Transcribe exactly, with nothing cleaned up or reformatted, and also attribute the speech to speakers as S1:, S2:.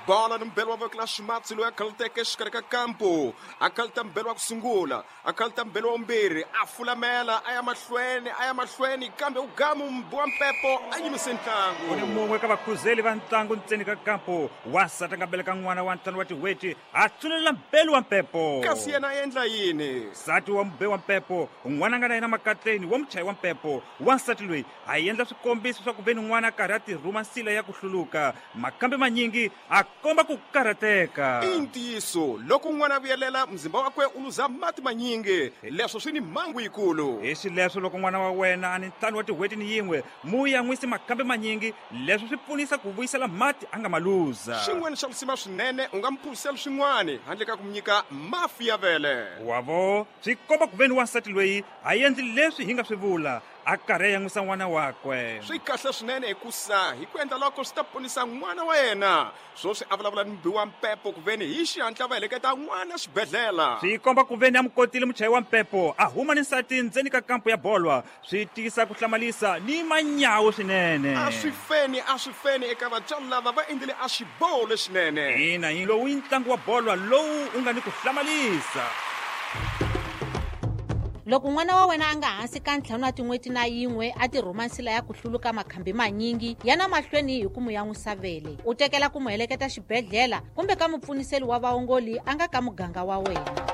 S1: bola ni mbelo wa vokela ximatsi loyi a khaluteke exikarhi ka kampo a khaluta mbelo wa ku sungula a khaluta mbelo wa vumbirhi a fulamela a ya mahlweni a ya mahlweni kambe ugamu mbowa mpepo a yimise ntlangu
S2: ku ni mun'we ka vakhuzeli va ntlangu ntseni ka kampo wasati a nga beleka n'wana wa ntlhanu wa tiweti a tsulelela mbelo wa mpepo
S1: kasi yena a endla yini
S2: nsati wa mbe wa mpepo n'wana a nga na yena makatleni wa muchayi wa mpepo wansati loyi a endla swikombiso swa ku veni n'wana a karhi a tirhuma nsila ya ku hluluka makambe manyingi a komba ku karhateka
S1: i ntiyiso loko n'wana a vuyelela mzimba wakwe u luza mati manyingi leswo swi ni mhangu yikulu
S2: hi xileswo loko n'wana wa wena a ni ntlhanu wa tiweti ni yin'we mu yan'wisi makambe manyingi leswi swi pfunisa ku vuyisela mati a nga ma luza
S1: xin'wana xa lusima swinene u nga mi phusela swin'wana handle ka ku mi nyika mafi ya vele
S2: wavo swi komba ku veni wansati loyi a endli leswi hi nga swi vula a karhi a yan'wisa n'wana wakwe
S1: swi kahle swinene hikusa hi ku endla loko swi ta ponisa n'wana wa yena swo swi a vulavula ni mbiwa mpepo ku veni hi xihatla va heleketa n'wana xibedhlela
S2: swi komba ku veni a mukotile muchayi wa mpepo a huma ni nsati ndzeni ka kampo ya bolwa swi tisa ku hlamalisa ni manyawu swinene
S1: a swi feni a swi feni eka vatswari lava va endlile a xiboho lexinene
S2: ina hi lowu i ntlangu wa bolwa lowu u nga ni ku hlamalisa
S3: loko n'wana wa wena a nga hansi ka ntlhanu wa tin'weti na yin'we a tirhuma nsila ya ku hluluka makhambi manyingi yana mahlweni hi ku mu yan'wisa vele u tekela ku mu heleketa xibedhlela kumbe ka mupfuniseli wa vaongoli a nga ka muganga wa wena